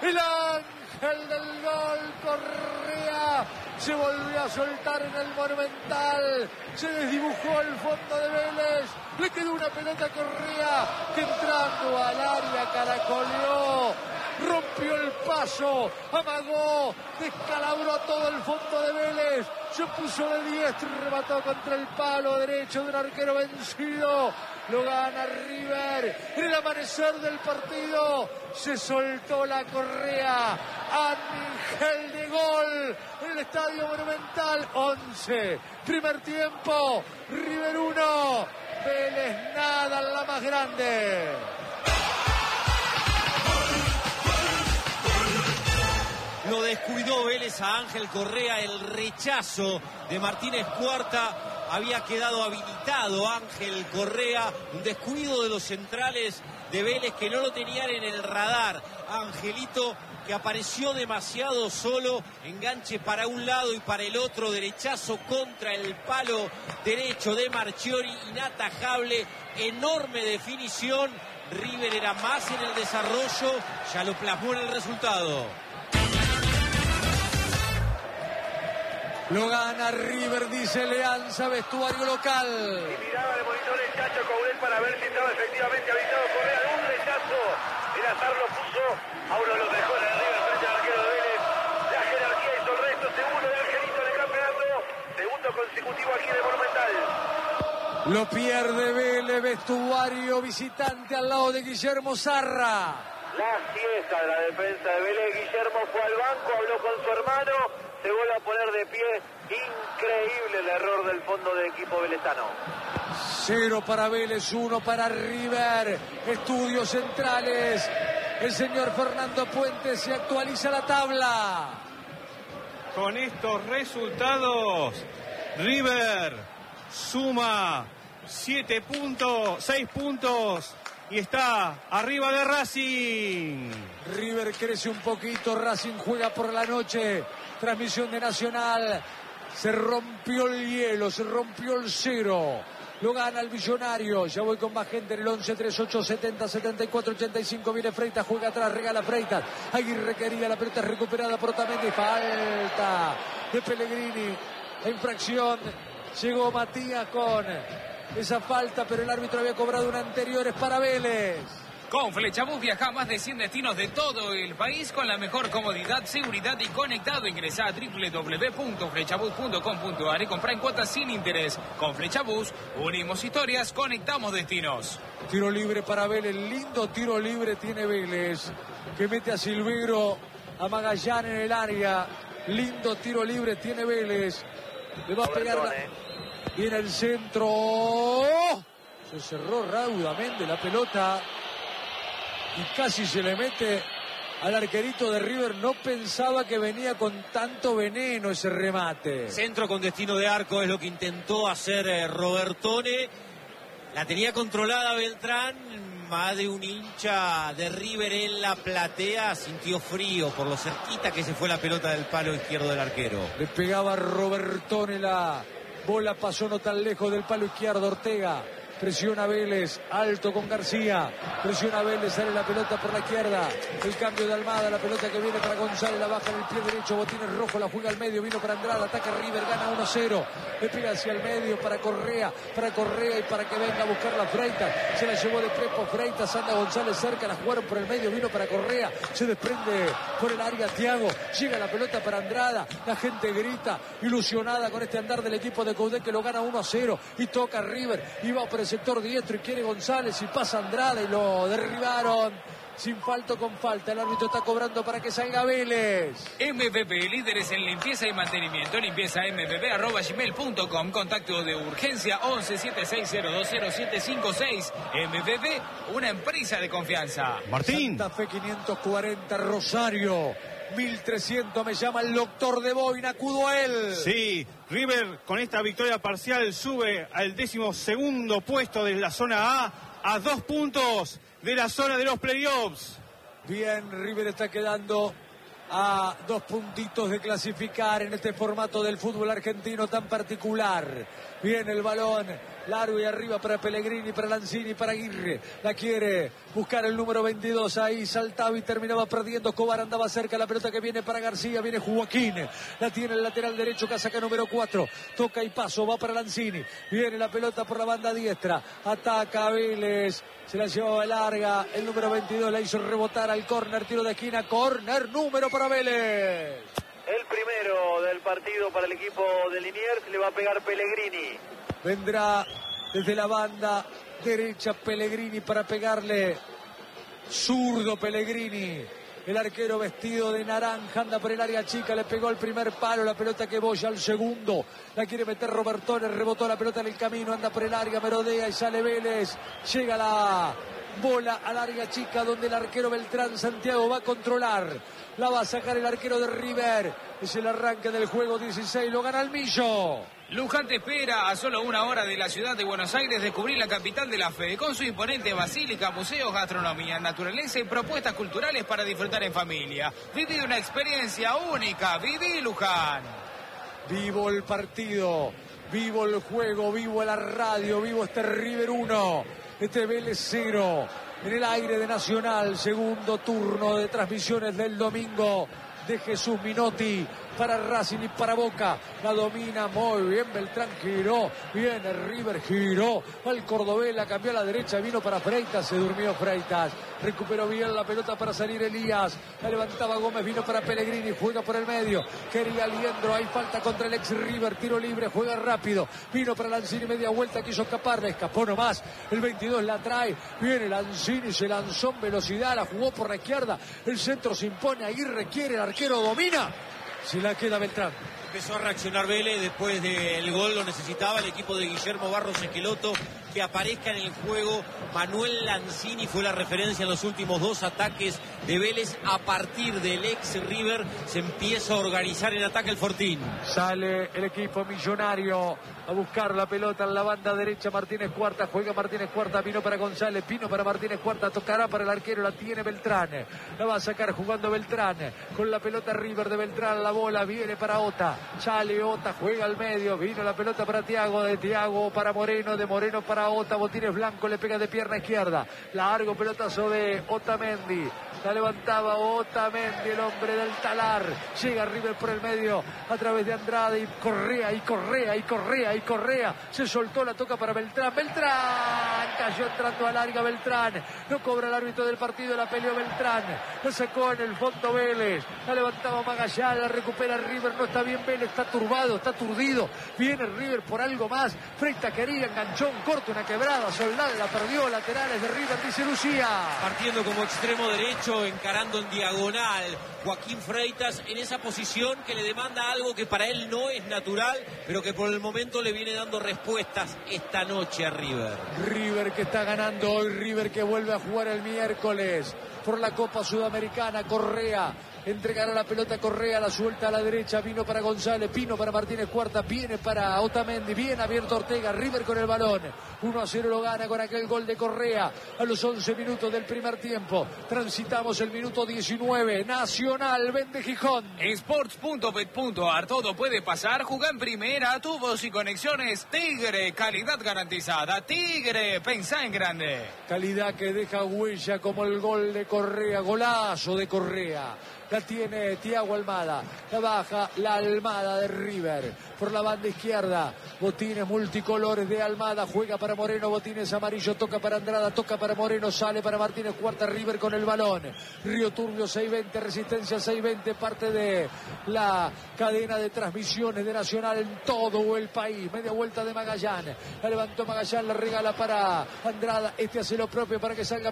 El ángel del gol, Correa, se volvió a soltar en el Monumental. Se desdibujó el fondo de Vélez. Le quedó una pelota a Correa que entrando al área caracoleó. Rompió el paso, amagó, descalabró todo el fondo de Vélez. Se puso de diestro y remató contra el palo derecho de un arquero vencido. Lo gana River. En el amanecer del partido se soltó la Correa. Ángel de gol en el Estadio Monumental. 11. Primer tiempo. River 1. Vélez nada en la más grande. Lo descuidó Vélez a Ángel Correa. El rechazo de Martínez Cuarta. Había quedado habilitado Ángel Correa. Un descuido de los centrales de Vélez que no lo tenían en el radar. Angelito, que apareció demasiado solo. Enganche para un lado y para el otro. Derechazo contra el palo derecho de Marchiori. Inatajable. Enorme definición. River era más en el desarrollo. Ya lo plasmó en el resultado. Lo gana River, dice Leanza, vestuario local. Y miraba de monitor el Chacho Coudet para ver si estaba efectivamente habilitado Correa. Un rechazo. El azar lo puso a uno de los mejores de River frente al arquero de Vélez. La jerarquía hizo el resto. Segundo de Angelito en el campeonato. Segundo consecutivo aquí en el Monumental. Lo pierde Vélez, vestuario visitante al lado de Guillermo Zarra. La siesta de la defensa de Vélez. Guillermo fue al banco, habló con su hermano. Se vuelve a poner de pie. Increíble el error del fondo de equipo velezano. 0 para Vélez, 1 para River. Estudios centrales. El señor Fernando Puente se actualiza la tabla. Con estos resultados, River suma 6 puntos y está arriba de Racing. River crece un poquito, Racing juega por la noche. Transmisión de Nacional. Se rompió el hielo, se rompió el cero. Lo gana el Millonario. Ya voy con más gente en el 11, 3, 8, 70, 74, 85. Viene Freitas, juega atrás, regala Freitas. Aguirre quería, la pelota es recuperada por Otamendi. Falta de Pellegrini. La infracción. Llegó Matías con esa falta, pero el árbitro había cobrado una anterior. Es para Vélez. Con Flechabús viaja a más de 100 destinos de todo el país con la mejor comodidad, seguridad y conectado. Ingresá a www.flechabús.com.ar y comprá en cuotas sin interés. Con Flechabús unimos historias, conectamos destinos. Tiro libre para Vélez, lindo tiro libre tiene Vélez, que mete a Silvegro, a Magallán en el área. Lindo tiro libre tiene Vélez. Le va a pegar viene el centro. Se cerró raudamente la pelota y casi se le mete al arquerito de River. No pensaba que venía con tanto veneno ese remate. Centro con destino de arco es lo que intentó hacer Robertone. La tenía controlada Beltrán. Más de un hincha de River en la platea sintió frío por lo cerquita que se fue la pelota del palo izquierdo del arquero. Le pegaba Robertone, la bola pasó no tan lejos del palo izquierdo. Ortega presiona Vélez, alto con García, presiona Vélez, sale la pelota por la izquierda, el cambio de Almada, la pelota que viene para González, la baja en el pie derecho, Botines rojo, la juega al medio, vino para Andrada, ataca River, gana 1-0, le pega hacia el medio para Correa y para que venga a buscar la Freitas, se la llevó de Prepo Freitas, anda González cerca, la jugaron por el medio, vino para Correa, se desprende por el área Thiago, llega la pelota para Andrada, la gente grita, ilusionada con este andar del equipo de Coudet que lo gana 1-0 y toca River, y va por el sector diestro y quiere González y pasa Andrada y lo derribaron sin falta con falta. El árbitro está cobrando para que salga Vélez. MPP, líderes en limpieza y mantenimiento. Limpieza mpp@gmail.com. Contacto de urgencia 1176020756. MPP, una empresa de confianza. Martín. Santa Fe 540, Rosario 1300, me llama el doctor de Boina, acudo a él. Sí, River con esta victoria parcial sube al 12º puesto de la zona A 2 puntos de la zona de los playoffs. Bien, River está quedando a 2 puntitos de clasificar en este formato del fútbol argentino tan particular. Bien el balón largo y arriba para Pellegrini, para Lanzini, para Aguirre. La quiere buscar el número 22, ahí saltaba y terminaba perdiendo. Escobar andaba cerca, la pelota que viene para García, viene Joaquín, la tiene el lateral derecho, casaca número 4, toca y paso, va para Lanzini, viene la pelota por la banda diestra, ataca Vélez, se la llevaba larga, el número 22 la hizo rebotar al córner, tiro de esquina, córner número para Vélez. El primero del partido para el equipo de Liniers, le va a pegar Pellegrini. Vendrá desde la banda derecha Pellegrini para pegarle, zurdo Pellegrini. El arquero vestido de naranja anda por el área chica, le pegó el primer palo, la pelota que boya al segundo. La quiere meter Robertone, rebotó la pelota en el camino, anda por el área, merodea y sale Vélez. Llega la bola al área chica donde el arquero Beltrán Santiago va a controlar. La va a sacar el arquero de River. Es el arranque del juego 16, lo gana el Millo. Luján te espera a solo 1 hora de la ciudad de Buenos Aires, descubrir la capital de la fe, con su imponente basílica, museos, gastronomía, naturaleza y propuestas culturales para disfrutar en familia. Viví una experiencia única, viví Luján. Vivo el partido, vivo el juego, vivo la radio, vivo este River 1, este Vélez 0, en el aire de Nacional, segundo turno de transmisiones del domingo de Jesús Minotti para Racing y para Boca. La domina muy bien Beltrán, giró, viene River, giró al cordobés, la cambió a la derecha, vino para Freitas, se durmió Freitas, recuperó bien la pelota para salir Elías, la levantaba Gómez, vino para Pellegrini, juega por el medio, quería Liendro, hay falta contra el ex River, tiro libre, juega rápido, vino para Lanzini, media vuelta, quiso escapar, le escapó nomás, el 22 la trae, viene Lanzini, se lanzó en velocidad, la jugó por la izquierda, el centro se impone, Aguirre quiere, el arquero domina, se la queda Beltrán. Empezó a reaccionar Vélez después del gol, lo necesitaba el equipo de Guillermo Barros Esqueloto, que aparezca en el juego. Manuel Lanzini fue la referencia en los últimos 2 ataques de Vélez. A partir del ex River se empieza a organizar en ataque el Fortín. Sale el equipo millonario a buscar la pelota en la banda derecha. Martínez Cuarta, juega Martínez Cuarta, vino para González, vino para Martínez Cuarta, tocará para el arquero, la tiene Beltrán, la va a sacar jugando Beltrán, con la pelota River de Beltrán, la bola viene para Ota, sale Ota, juega al medio, vino la pelota para Thiago, de Thiago para Moreno, de Moreno para Ota, Botines Blanco le pega de pierna izquierda, largo pelotazo de Otamendi, la levantaba Otamendi, el hombre del talar, llega River por el medio, a través de Andrade, y Correa, y Correa, y Correa, y Correa, se soltó, la toca para Beltrán, Beltrán, cayó entrando a larga Beltrán, no cobra el árbitro del partido, la peleó Beltrán, la sacó en el fondo Vélez, la levantaba Magallán, la recupera River, no está bien Vélez, está turbado, está aturdido, viene River por algo más, Freitas quería, enganchó un corte, una quebrada, Soldán la perdió, laterales de River, dice Lucía. Partiendo como extremo derecho, encarando en diagonal, Joaquín Freitas en esa posición que le demanda algo que para él no es natural, pero que por el momento le viene dando respuestas esta noche a River. River que está ganando hoy, River que vuelve a jugar el miércoles por la Copa Sudamericana. Correa entregará la pelota, Correa la suelta a la derecha, vino para González, vino para Martínez Cuarta, viene para Otamendi, bien abierto Ortega, River con el balón, 1-0 lo gana con aquel gol de Correa a los 11 minutos del primer tiempo. Transitamos el minuto 19, Nacional vende Gijón. Sports.bet.ar, todo puede pasar, jugá en primera, tubos y conexiones Tigre, calidad garantizada, Tigre, pensá en grande. Calidad que deja huella como el gol de Correa, golazo de Correa. La tiene Thiago Almada, la baja la Almada de River, por la banda izquierda, botines multicolores de Almada, juega para Moreno, botines amarillo, toca para Andrada, toca para Moreno, sale para Martínez Cuarta, River con el balón, Río Turbio 620, Resistencia 620, parte de la cadena de transmisiones de Nacional en todo el país, media vuelta de Magallán, la levantó Magallán, la regala para Andrada, este hace lo propio para que salga